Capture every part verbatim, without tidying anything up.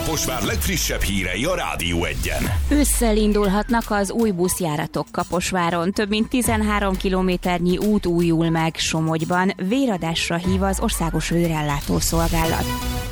Kaposvár legfrissebb hírei a Rádió Egyen. Ősszel indulhatnak az új buszjáratok Kaposváron. Több mint tizenhárom kilométernyi út újul meg Somogyban. Véradásra hív az Országos Vérellátó Szolgálat.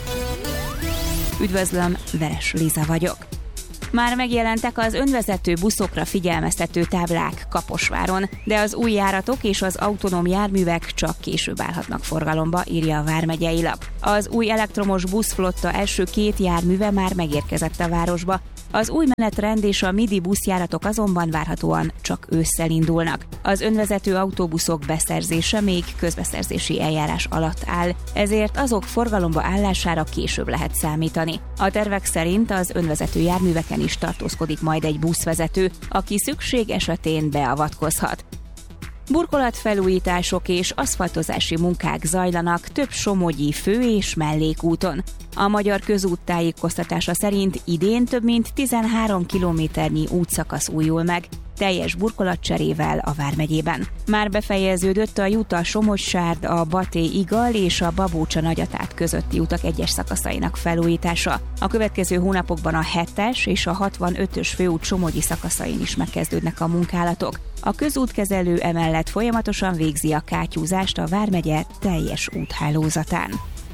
Üdvözlöm, Veres Liza vagyok. Már megjelentek az önvezető buszokra figyelmeztető táblák Kaposváron, de az új járatok és az autonóm járművek csak később állhatnak forgalomba, írja a Vármegyei Lap. Az új elektromos buszflotta első két járműve már megérkezett a városba. Az új menetrend és a midi buszjáratok azonban várhatóan csak ősszel indulnak. Az önvezető autóbuszok beszerzése még közbeszerzési eljárás alatt áll, ezért azok forgalomba állására később lehet számítani. A tervek szerint az önvezető járműveken is tartózkodik majd egy buszvezető, aki szükség esetén beavatkozhat. Burkolatfelújítások és aszfaltozási munkák zajlanak több somogyi fő- és mellékúton. A Magyar Közút tájékoztatása szerint idén több mint tizenhárom kilométernyi útszakasz újul meg, teljes burkolatcserével a Vármegyében. Már befejeződött a Juta-Somogy-Sárd, a Baté-Igal és a Babócsa-Nagyatát közötti utak egyes szakaszainak felújítása. A következő hónapokban a hetes és a hatvanötös főút somogyi szakaszain is megkezdődnek a munkálatok. A közútkezelő emellett folyamatosan végzi a kátyúzást a Vármegye teljes úthálózatán.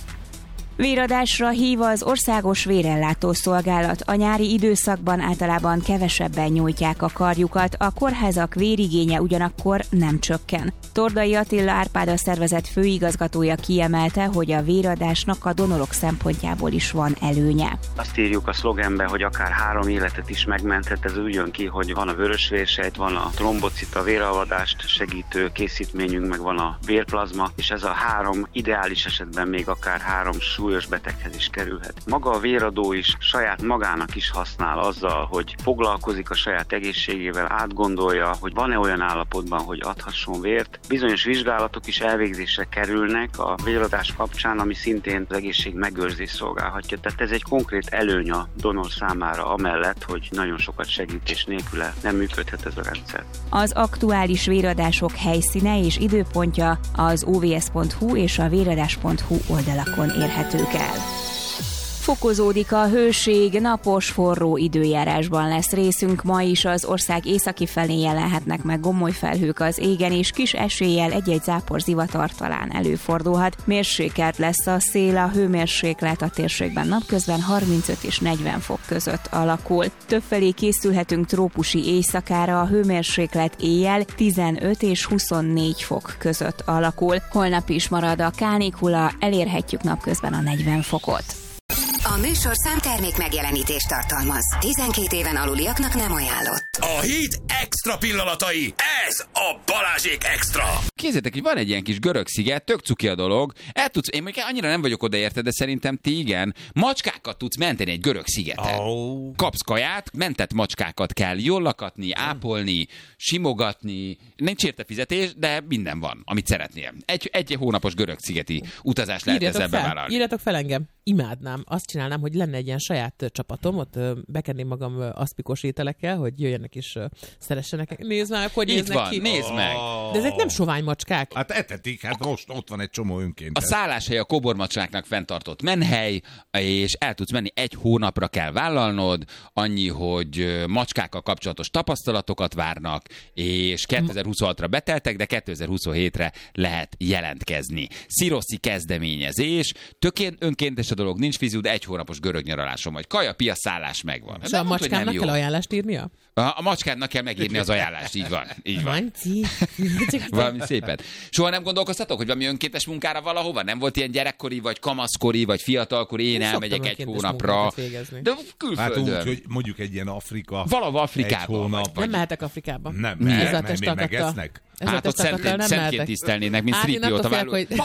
Véradásra hív az Országos Vérellátó Szolgálat. A nyári időszakban általában kevesebben nyújtják a karjukat, a kórházak vérigénye ugyanakkor nem csökken. Tordai Attila Árpád szervezet főigazgatója kiemelte, hogy a véradásnak a donorok szempontjából is van előnye. Azt írjuk a szlogenbe, hogy akár három életet is megmenthet, ez úgy jön ki, hogy van a vörösvérsejt, van a trombocita, véralvadást segítő készítményünk, meg van a vérplazma, és ez a három ideális esetben még akár három súlyos beteghez is kerülhet. Maga a véradó is saját magának is használ azzal, hogy foglalkozik a saját egészségével, átgondolja, hogy van-e olyan állapotban, hogy adhasson vért. Bizonyos vizsgálatok is elvégzésre kerülnek a véradás kapcsán, ami szintén az egészség megőrzés szolgálhatja. Tehát ez egy konkrét előny a donor számára, amellett, hogy nagyon sokat segít és nélküle nem működhet ez a rendszer. Az aktuális véradások helyszíne és időpontja az o v s pont h u és a véradás pont h u oldalakon érhetők el. Fokozódik a hőség, napos, forró időjárásban lesz részünk. Ma is az ország északi felén jelenhetnek meg gomoly felhők az égen, és kis eséllyel egy-egy zápor zivatar talán előfordulhat. Mérsékelt lesz a szél, a hőmérséklet a térségben napközben harmincöt és negyven fok között alakul. Többfelé készülhetünk trópusi éjszakára, a hőmérséklet éjjel tizenöt és huszonnégy fok között alakul. Holnap is marad a kánikula, elérhetjük napközben a negyven fokot. A műsor számtermék megjelenítést tartalmaz. tizenkét éven aluliaknak nem ajánlott. A hét extra pillanatai, ez a Balázsék Extra. Képzeljétek, hogy van egy ilyen kis görög sziget, tök cuki a dolog. El tudsz, én mondjuk annyira nem vagyok oda érte, de szerintem ti igen. Macskákat tudsz menteni egy görög szigeten. Oh. Kapsz kaját, mentett macskákat kell jól lakatni, ápolni, simogatni. Nincs érte fizetés, de minden van, amit szeretnél. Egy, egy hónapos görög szigeti utazás lehet ezzel bevállalni. Írjatok fel engem. Imádnám. Azt csinálnám, hogy lenne egy ilyen saját csapatom, ott bekenném magam aszpikos ételekkel, hogy jöjjenek és szeressenek. Nézd már, hogy Itt néznek van, ki. nézd meg. De ezek nem sovány macskák. Hát etetik, hát most ott van egy csomó önként. A szálláshely a kobormacskáknak fenntartott menhely, és el tudsz menni, egy hónapra kell vállalnod, annyi, hogy macskákkal kapcsolatos tapasztalatokat várnak, és kétezer-huszonhatra beteltek, de kétezer-huszonhétre lehet jelentkezni. Sziroszi kezdeményezés, tökén önkéntes a dolog, nincs fiziú, de egy hónapos görög nyaraláson vagy. Kaja, pia, szállás megvan. És a macskámnak kell ajánlást írnia? A, a macskának kell megírni az ajánlást, így van. Így van. Valami szépet. Soha nem gondolkoztatok, hogy valami önkéntes munkára valahova? Nem volt ilyen gyerekkori, vagy kamaszkori, vagy fiatalkori, én, én elmegyek egy hónapra. De külföldön. Hát úgy, hogy mondjuk egy ilyen Afrika. Valahol Afrikában. Vagy, nem mehetek Afrikába. Nem, nem, ez nem, a nem megesznek. Hát ott szentként, szentként tisztelnének, mint Szripiót a válluk. Hogy...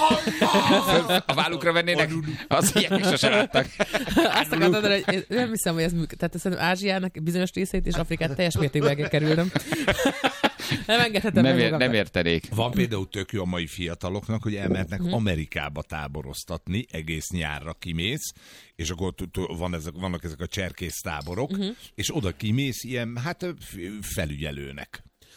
A vállukra vennének, az ilyenek sose láttak. Azt akartad, hogy nem hiszem, hogy ez működik. Tehát szerintem Ázsiának bizonyos részét és Afrikát teljes mértékben kell kerülnöm. Nem engedhetem nem, meg ér, nem értenék. Van például tök jó a mai fiataloknak, hogy elmehetnek uh-huh. Amerikába táboroztatni, egész nyárra kimész, és akkor van ezek, vannak ezek a cserkész táborok, uh-huh. és oda kimész ilyen, hát felügyelőnek.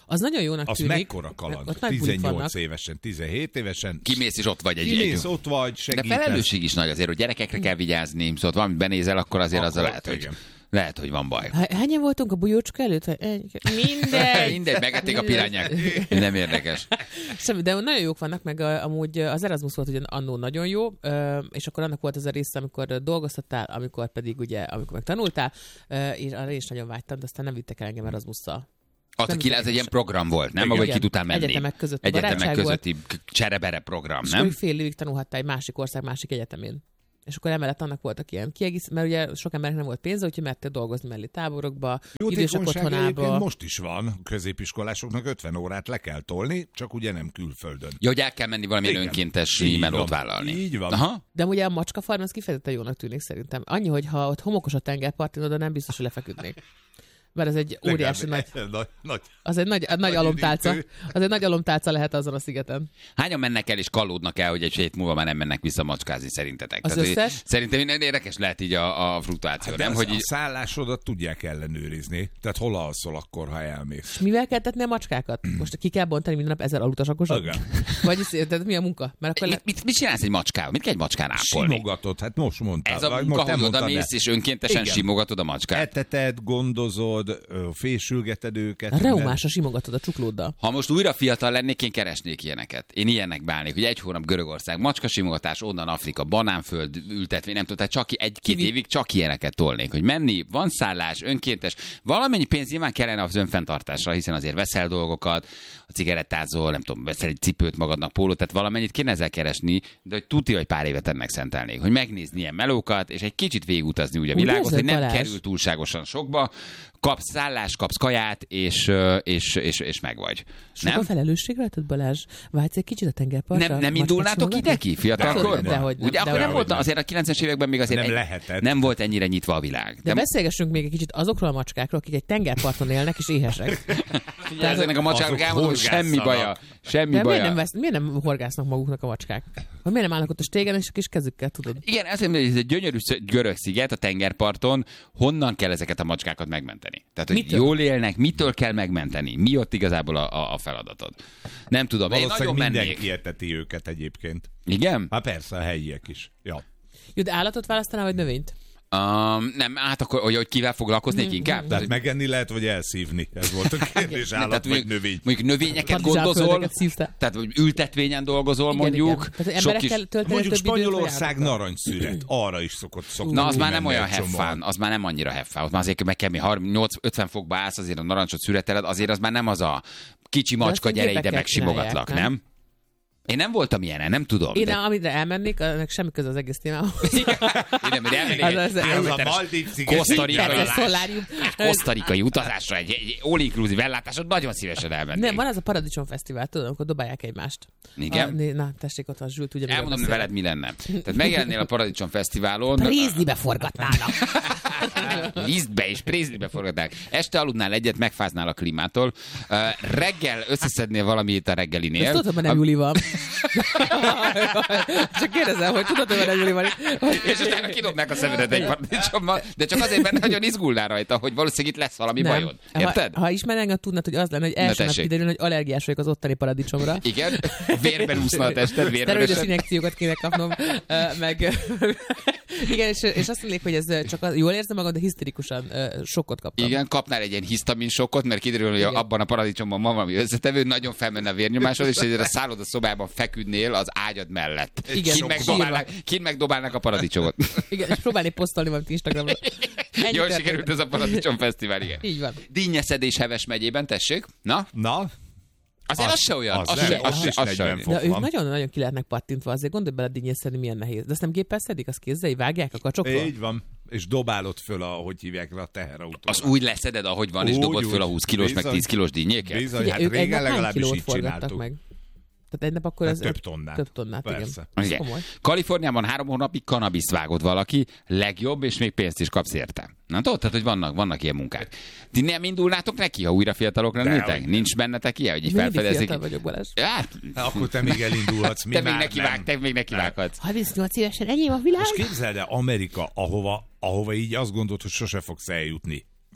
Az nagyon jónak az tűnik. mekkora kaland? Ott nagy bulik tizennyolc vannak. évesen, tizenhét évesen. Kimész és ott vagy egy Kimész, egy. ott vagy, segítesz. De felelősség is nagy azért, hogy gyerekekre kell vigyázni, szóval valamit benézel, akkor azért Akkor, az lehet, hogy, igen. lehet, hogy van baj. Há- Hányan voltunk a bujócska előtt? Mindegy. Mindegy, megették a pirányák. Nem érdekes. Semmi, de nagyon jók vannak, meg a, amúgy az Erasmus volt ugye annó nagyon jó, ö, és akkor annak volt az a része, amikor dolgoztattál, amikor pedig ugye, amikor meg tanultál, ö, és arra is nagyon vágytam, de aztán nem vittek el engem Erasmusszal. Az, Nem ki ez egy ilyen program volt, nem? Ahogy ki tudtál menni. Egyetemek közötti Egyetemek barátság volt. közötti cserebere program, És nem? akkor fél évig tanulhattál egy másik ország, másik egyetemén. És akkor emellett annak voltak ilyen kiegész, mert ugye sok embernek nem volt pénze, úgyhogy mertél dolgozni mellé táborokba, idősek Jótékonyság egyébként otthonába. most is van, középiskolásoknak ötven órát le kell tolni, csak ugye nem külföldön. Ja, hogy el kell menni valamilyen Igen. önkéntes Így melót van. vállalni. Így van. Aha. De ugye a macskafarm az kifejezetten jónak tűnik szerintem. Annyi, hogy ha ott homokos a tengerpartin, oda nem biztos, hogy lefeküdnék. Mert ez egy óriási nagy, nagy, nagy. az egy nagy, nagy, nagy alomtálca. Az egy nagy alomtálca lehet azon a szigeten. Hányan mennek el és kalódnak el, hogy egy hét múlva már nem mennek vissza macskázni szerintetek? Az Tehát, hogy összes? Szerintem minden érdekes lehet így a, a fluktuáció, Hát de nem? az, Hogy a így, szállásodat tudják ellenőrizni. Tehát hol alszol akkor, ha elmész. És mivel kell tetni a macskákat? Most ki kell bontani minden nap ezer alutasakosat? Igen. Vagy tehát mi a munka? Mert akkor le... mit, mit, mit csinálsz egy macskával? Mit kell egy macskán ápolni? Simogatod, hát most mondtál. Ez a vagy munka, most te hogy oda mondtad, mész de- és önkéntesen Igen. simogatod a macskát. Eteted, gondozod, ö, fésülgeted őket. A reumásra simogatod a csuklóddal. Ha most újra fiatal lennék, én keresnék ilyeneket. Én ilyenek bálnék, hogy egy hónap Görögország, macskasimogatás, onnan Afrika, banánföld, ültetvény, nem tudom, tehát csak egy-két Kivi- évig csak ilyeneket tolnék, hogy menni, van szállás, önkéntes, valamennyi pénz nyilván kellene az önfenntartásra, hiszen azért veszel dolgokat, a cigarettázol, nem tudom, veszel egy cipőt magadnak, pólót, tehát valamennyit kéne ezzel keresni, de hogy tuti, hogy pár évet ennek szentelnék, hogy megnézni ilyen melókat, és egy kicsit végigutazni úgy a Úgy világot, érzed, hogy nem Balázs? kerül túlságosan sokba, kapsz szállást, kapsz kaját, és, ö, és, és, és meg vagy. Sok a Nem? felelősség rajtad, Balázs? Vágysz egy kicsit a tengerpartra? Nem, nem Macskát indulnátok simogatni? ide ki, fiatalkorban? Dehogy nem, Ugye akkor dehogy nem nem. volt, azért a kilencvenes években még azért Nem egy- lehetett. nem volt ennyire nyitva a világ. De De, beszélgessünk még egy kicsit azokról a macskákról, akik egy tengerparton élnek és éhesek. tehát ennek a macsáknak azok elmondom, hogy semmi horgászanak. baja. Semmi De miért baja. nem, vesz, miért nem horgásznak maguknak a macskák? Vagy miért nem állnak ott a stégen és a kis kezükkel, tudod? Igen, azt mondom, hogy ez egy gyönyörű sz- görög sziget a tengerparton, honnan kell ezeket a macskákat megmenteni? Tehát, hogy Mitől? jól élnek, mitől kell megmenteni? Mi ott igazából a, a, a feladatod? Nem tudom, én nagyon Valószínűleg mennék. mindenki érteti őket egyébként. Igen? Hát persze, a helyiek is. Ja. Jó, de állatot választanál, vagy növényt? Um, nem, hát akkor, hogy, hogy kivel foglalkoznék inkább? Tehát megenni lehet, vagy elszívni? Ez volt a kérdés, állat Tehát vagy mondjuk, növény. mondjuk növényeket gondozol, Partizánföldeket szívtál. tehát hogy ültetvényen dolgozol Igen, mondjuk. igen. Tehát, hogy sok emberekkel kis- tölteni Mondjuk több időt, vagy Spanyolország állatokkal? narancsszüret. Arra is szokott szokott. Na, az már nem kimenni olyan egy csomó. heffán, az már nem annyira heffán. Ott már azért meg kell mi harminc ötven fokba állsz, azért a narancsot szüreteled, azért az már nem az a kicsi De macska, azt gyere ide, gépekkel megsimogatlak, csinálják, nem? Én nem voltam ilyenen, nem tudom. Én, de... amire elmennék, annak semmi köze az egész témához. Én nem, de elmennék Az- egy az- Ez a kilométeres Maldiv sziget. kosztarikai, Persze, szolárium. kosztarikai utazásra, egy, egy all-inclusive ellátásot nagyon szívesen elmennék. Nem, van az a Paradicsom Fesztivál, tudom, amikor dobálják egymást. Igen? A, né- na, tessék, ott a Zsült, ugye Elmondom, miről veled mi lenne. Tehát megjelennél a Paradicsom Fesztiválon, Préznibe forgatnának. lisztbe és prézlibe forgatnák. Este aludnál egyet, megfáznál a klímától. Uh, reggel összeszednél valamit a Ezt reggelinél. tudod, hogy nem Juli van. Csak kérdezem, hogy tudod, hogy nem Juli van. És utána kidobnák a szemedet egy paradicsommal, de csak azért, mert nagyon izgulnál rajta, hogy valószínűleg itt lesz valami Nem. bajod. Érted? Ha, ha ismer engem, tudnád, hogy az lenne, hogy első nap tessék. kiderül, hogy allergiás vagyok az ottani paradicsomra. Igen? Vérben úszna a tested, vérben Szteroides esett. injekciókat kéne kapnom, ö, meg... Igen, és, és azt mondják, hogy ez csak az, jól érzem magam, de hiszterikusan ö, sokkot kaptam. Igen, kapnál egy ilyen hisztamin sokkot, mert kiderül, hogy Igen. abban a paradicsomban van valami összetevő, nagyon felmenne a vérnyomásod, és ezért a szálloda szobában feküdnél az ágyad mellett. Igen, Kint megdobálnák, kint megdobálnak a paradicsomot. Igen, és próbálni posztolni valamit Instagramra. Ennyi Jól történt. sikerült ez a paradicsom fesztivál, igen. Így van. Dinnyeszedés Heves megyében, tessék. Na? Na, Azért az, Az- se olyan. az Az, nem, se, az az, se, is az se negyven olyan. fok. De ők van. nagyon-nagyon ki lehetnek pattintva, azért gondolj bele dinnyészni, milyen nehéz. De azt nem géppel szedik, azt kézzel, így vágják a kacsokról? így van. És dobálod föl a, hogy hívják le a teherautóra. Az úgy leszeded, ahogy van, és Úgy, dobod föl a úgy. húsz kilós, meg Bizony. tíz kilós dinnyéket? Bizony, Ugye, hát ők egy régen nap hány legalábbis kilót így forgattak csináltuk. meg? Tehát egy nap akkor Hát ez... több tonnát. Több tonnát, Persze. igen. Ez Igen. komoly. Kaliforniában három hónapig kanabiszt vágott valaki, legjobb, és még pénzt is kapsz érte. Na tudod, tehát, hogy vannak, vannak ilyen munkák. Ti nem indulnátok neki, ha újra fiatalok lennétek? Dehogy. Nincs bennetek ilyen, hogy így Mindig felfedezik? fiatal vagyok, Balázs. Hát, Akkor te még elindulhatsz, mi te még már neki nem. vág, te még neki vághatsz. harmincnyolc évesen enyém a világ? És képzeld el, Amerika, ahova, ahova így azt gondolod, hogy sose fogsz eljutni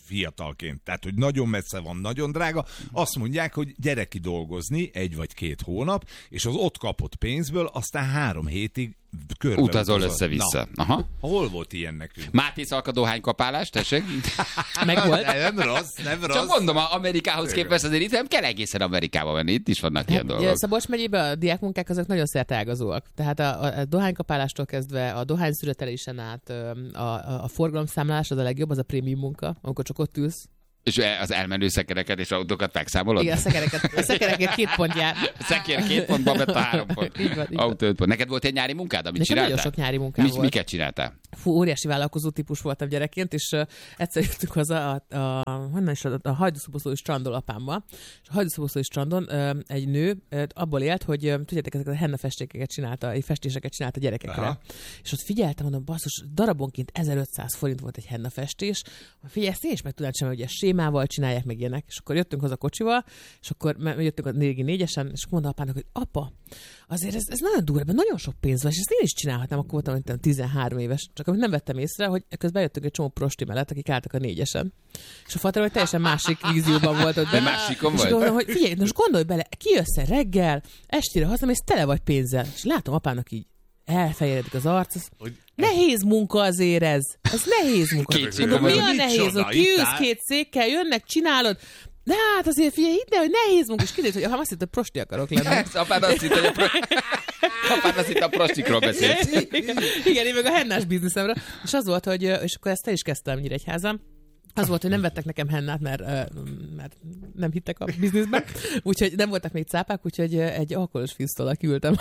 fiatalként. Tehát, hogy nagyon messze van, nagyon drága. Azt mondják, hogy gyere ki dolgozni egy vagy két hónap, és az ott kapott pénzből aztán három hétig körbe utazol össze-vissza. Na, Aha. hol volt ilyen nekünk? Máté szalkadóhány kapálás, tessék? Meg volt. Nem rossz, nem rossz. Csak mondom, a Amerikához képest azért itt nem kell egészen Amerikába menni, itt is vannak ilyen dolgok. Szabolcs megyében a diákmunkák azok nagyon szerteágazóak. Tehát a, a, a dohánykapálástól kezdve a dohányszüretelésen át a, a, a forgalomszámlálás az a legjobb, az a prémium munka, amikor csak ott ülsz. És az elmenő szekereket és autókat megszámolod? Igen, a szekereket, a szekereket két pont jár. A szekér két pont, babetta három pont. Így van, így Autó öt pont. Neked volt egy nyári munkád, amit Nekem csináltál? nagyon sok nyári munkám Mi, volt. Miket csináltál? Fú, óriási vállalkozó típus voltam gyerekként, és uh, egyszer jöttünk haza a, a, honnan is, a, a hajdúszoboszlói strandon apámmal, és a hajdúszoboszlói strandon uh, egy nő uh, abból élt, hogy uh, tudjátok, ezeket a henna festékeket csinálta, festéseket csinált a gyerekekre. Aha. És ott figyeltem, mondom, basszus, darabonként ezerötszáz forint volt egy henna festés. Figyelj, ezt én is meg tudnám csinálni, hogy ezt sémával csinálják meg ilyenek. És akkor jöttünk haza kocsival, és akkor jöttünk a négy négyesen, és akkor mondta apának, hogy apa, azért ez, ez nagyon durva, nagyon sok pénz van, és ezt én is csinálhatnám, akkor voltam, mint tizenhárom éves. Csak amit nem vettem észre, hogy közben jöttünk egy csomó prosti mellett, akik álltak a négyesen. És a fater, hogy teljesen másik vízióban volt ott. De másikon és vagy? gondolom, hogy figyelj, most gondolj bele, kijössz reggel, estére hazamész, tele vagy pénzzel. És látom apának így elfejeredik az arc, az hogy nehéz munka azért ez. Ez nehéz munka. Két Mondom, mi a Mit nehéz? csoda, Hogy kiülsz itt áll- két székkel, jönnek, csinálod. De hát azért figyelj, hidd el, hogy nehéz munka, és kiderült, hogy ha azt hitt, hogy prosti akarok lenni. Ez, apád azt hitt, hogy a, pro... apád azt hitt, a prostikról beszélsz. Igen, én meg a hennás bizniszemre. És az volt, hogy, és akkor ezt el is kezdtem Nyíregyházán. Az volt, hogy nem vettek nekem hennát, mert, mert nem hittek a bizniszben. Úgyhogy nem voltak még cápák, úgyhogy egy alkoholos fisztollal kiültem.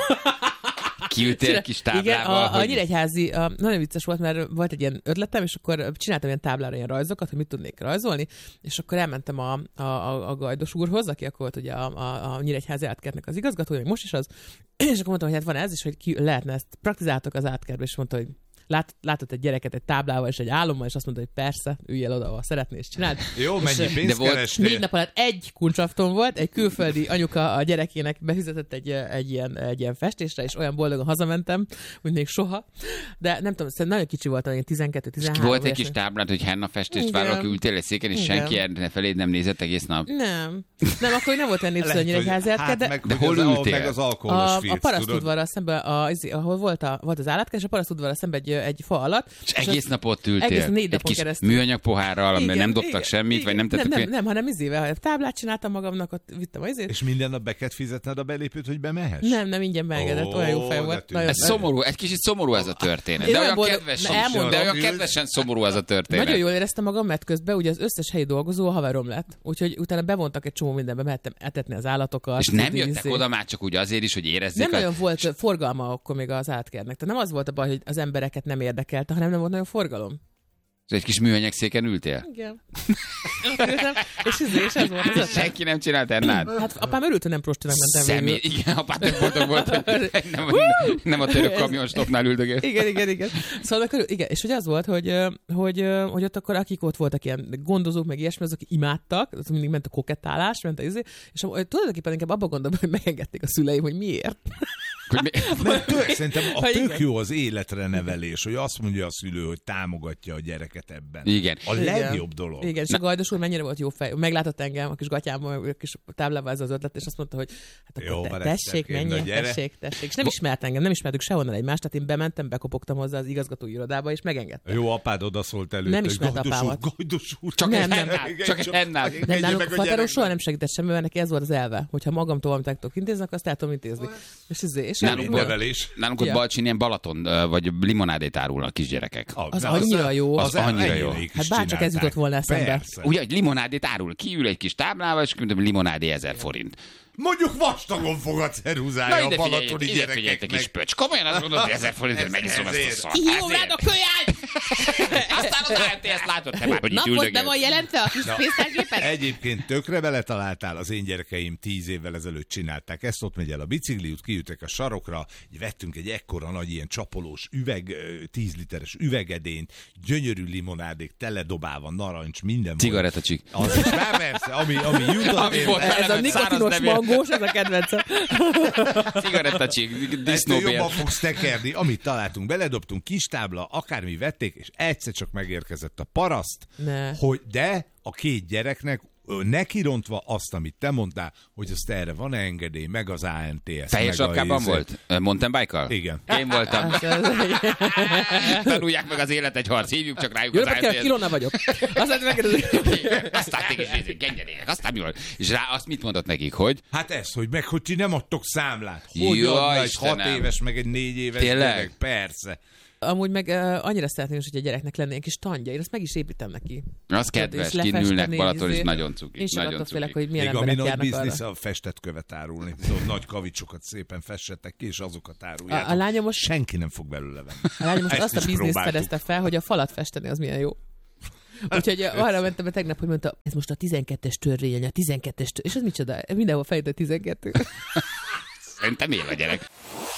Kiültél egy kis táblával? Igen, a, a hogy... Nyíregyházi, a, nagyon vicces volt, mert volt egy ilyen ötletem, és akkor csináltam ilyen táblára ilyen rajzokat, hogy mit tudnék rajzolni, és akkor elmentem a, a, a, a Gajdos úrhoz, aki akkor volt ugye a, a, a Nyíregyházi átkertnek az igazgatója, még most is az, és akkor mondtam, hogy hát van ez, és hogy ki lehetne ezt praktizáltok az átkertbe, és mondta, hogy Lát, látott egy gyereket egy táblával és egy álommal, és azt mondta, hogy persze, ülj el oda, ha szeretnél, és csináld. Jó, mennyi és pénzt kerestél? Négy nap alatt egy kuncsafton volt, egy külföldi anyuka a gyerekének befizetett egy, egy, ilyen, egy ilyen festésre, és olyan boldogan hazamentem, mint még soha. De nem tudom, szerintem nagyon kicsi voltam, ilyen tizenkettő tizenhárom. Volt egy kis táblát, hogy henna festést vállalok, ültél egy széken, és Igen. senki erre feléd nem nézett egész nap. Nem. Nem, akkor nem volt olyan népszerű a Nyíregyházi átker, de... meg, de hogy hol az, ültél? Meg az alkoholos A, filc, a tudod? parasztudvarral szemben, a, ahol volt, a, volt az állatkás, a parasztudvarral szemben egy, egy fa alatt. És egész nap ott ültél. Egész négy egy napon kis keresztül. műanyag pohárral, amiben nem dobtak igen, semmit, igen. vagy nem tettek Nem, fél... nem, nem, hanem izével, táblát csináltam magamnak, ott vittem az izét. És minden nap be kellett fizetned a belépőt, hogy bemehess? Nem, nem, ingyen beengedett, Ó, olyan jó fej de volt. tűnik. Nagyon, Ez szomorú, egy kicsit szomorú ez a történet. Én De nem olyan, boldog- kedves, Na, elmondom. de olyan Ülsz. kedvesen szomorú ez a történet. nagyon jól éreztem magam, mert közben ugye az összes helyi dolgozó a haverom lett. Úgyhogy utána bevontak egy csomó mindenbe, mehettem etetni az állatokat. És nem izé- jöttek oda már csak úgy azért is, hogy érezzék. Nem a... nagyon volt forgalma akkor még az átkernek. Tehát nem az volt a baj, hogy az embereket nem érdekelte, hanem nem volt nagyon forgalom. Egy kis műanyag széken ültél? Igen. Ültem, és, izé, és ez volt az ötlet. Senki nem csinált ennát? Hát apám örült, hogy nem prostinak mentem Személy, végül. igen, apád nem boldog volt, hogy nem, nem a török kamionstopnál üldögél. Igen, igen, igen. Szóval körül, igen, és hogy az volt, hogy, hogy, hogy ott akkor akik ott voltak ilyen gondozók, meg ilyesmi, azok imádtak, az mindig ment a kokettálás, ment a izé, és tulajdonképpen inkább abban gondolom, hogy megengedték a szüleim, hogy miért. Hogy mi... Mert tök, szerintem a Ha tök igen. jó az életre nevelés, hogy azt mondja a szülő, hogy támogatja a gyereket ebben. Igen. A legjobb dolog. Igen, és a Gajdos úr mennyire volt jó fej. Meglátott engem a kis gatyámmal, a kis táblával ez az ötlet, és azt mondta, hogy hát Jó, akkor te, van, tessék, ezt menjél, gyere. tessék, tessék. És nem ismert engem, nem ismertük sehonnan egymást, tehát én bementem, bekopogtam hozzá az igazgatói irodába, és megengedtem. Jó, apád odaszólt előtt, Nem hogy ismert Gajdos úr, apámat. Gajdos úr. Csak Nem, egy nem. hennál, Igen, csak egy hennál. menjen Nem, nálunk meg a a fateron gyerek. soha nem segített semmivel, neki ez volt az elve, hogyha magamtól valamit el tudok intézni, akkor azt el tudom intézni. És, ez, és Nálunk Elég volt- nevelés. Nálunk ott Ja. Balcsin ilyen Balaton, ö, vagy limonádét árulnak kisgyerekek. Az Na, annyira jó. az annyira ennyire jó. is Hát bárcsak ez csinálták. jutott volna eszembe. Persze. Ugye, hogy limonádét árul, kiül egy kis táblával, és mondom, limonádé ezer forint. Mondjuk vastagon fog a ceruzája Na a ide balatoni figyelj, ide figyelj, te kis gyerekeknek. pöcs. Komolyan azt mondod, hogy ezer forintért megiszom ezt a Ezért. szart. Jó, rád a kölyány! Aztán az á té es látod te már, hogy itt Napot be üldögél. van jelentve a kis pénztárgépet? Egyébként tökre beletaláltál, az én gyerekeim tíz évvel ezelőtt csinálták ezt, ott megy el a bicikliút, kiütek a sarokra, vettünk egy ekkora nagy ilyen csapolós üveg, tíz literes üvegedényt, gyönyörű limonádék, teledobálva, narancs, minden volt. Cigarettacsik. Az is már persze, ami, ami jutott. Ami volt érte. vele. Ez a Száraz nikotinos levél. mangós, ez a kedvencem. Cigarettacsik, Ettől disznóbér. jobban fogsz tekerni. Amit találtunk, beledobtunk, kis tábla, akármi vették, és egyszer csak megérkezett a paraszt, Ne. hogy de a két gyereknek nekirontva azt, amit te mondtál, hogy azt erre van engedély, meg az á en té es. Fehér sapkában volt? Mountain bike-kal? Igen. Én voltam. Tanulják meg az élet egy harc, hívjuk csak rájuk Jó, az á en té es. kell, Kilona vagyok. Aztán megkérdezik. Aztán téged genyerének, aztán mi van? És rá azt mit mondott nekik, hogy? Hát ez, hogy meg, hogy ti nem adtok számlát. Hogy Jó, adna egy Istenem. hat éves, meg egy négy éves Tényleg? gyerek? Persze. Amúgy meg uh, annyira szeretném, hogy a gyereknek lenne egy kis tandja. Én azt meg is építem neki. Az kedves, kinülnek Balaton, és nagyon cuki. Én sem Nagyon attól félek, cuki. hogy milyen Még ami emberek nagy járnak biznisz arra. a festett követ árulni. Szóval nagy kavicsokat szépen fessettek ki, és azokat áruljátok. A- a lányom most- Senki nem fog belőle venni. A lányom most Ezt azt a is bizniszt próbáltuk. fedezte fel, hogy a falat festeni az milyen jó. Úgyhogy arra mentem be tegnap, hogy mondta, ez most a tizenkettes törvény, a tizenkettes törvény. És ez micsoda? Mindenhol fejtett tizenkettő. Szerintem él a gyerek.